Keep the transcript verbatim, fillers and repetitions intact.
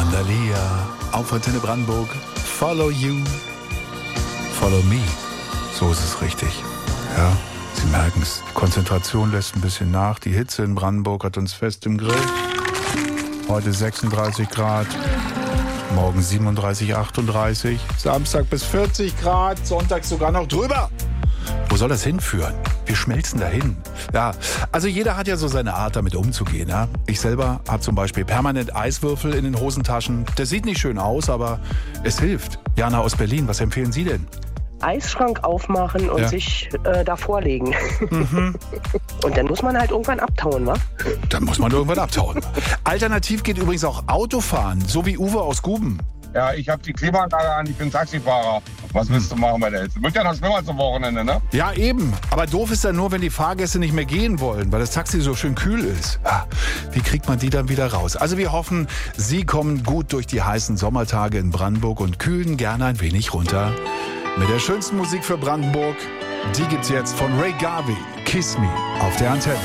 Randalia auf Antenne Brandenburg. Follow you, follow me. So ist es richtig. Ja, Sie merken es. Die Konzentration lässt ein bisschen nach. Die Hitze in Brandenburg hat uns fest im Griff. Heute sechsunddreißig Grad. Morgen siebenunddreißig, achtunddreißig. Samstag bis vierzig Grad. Sonntag sogar noch drüber. Wo soll das hinführen? Wir schmelzen dahin. Ja, also jeder hat ja so seine Art, damit umzugehen. Ja? Ich selber habe zum Beispiel permanent Eiswürfel in den Hosentaschen. Das sieht nicht schön aus, aber es hilft. Jana aus Berlin, was empfehlen Sie denn? Eisschrank aufmachen und Ja. sich äh, davor legen. Mhm. Und dann muss man halt irgendwann abtauen, wa? Dann muss man irgendwann abtauen. Alternativ geht übrigens auch Autofahren, so wie Uwe aus Guben. Ja, ich habe die Klimaanlage an, ich bin Taxifahrer. Was willst du machen bei der Hitze? Wird ja noch schlimmer zum Wochenende, ne? Ja, eben. Aber doof ist dann nur, wenn die Fahrgäste nicht mehr gehen wollen, weil das Taxi so schön kühl ist. Ah, wie kriegt man die dann wieder raus? Also wir hoffen, Sie kommen gut durch die heißen Sommertage in Brandenburg und kühlen gerne ein wenig runter. Mit der schönsten Musik für Brandenburg, die gibt's jetzt von Ray Garvey, Kiss Me, auf der Antenne.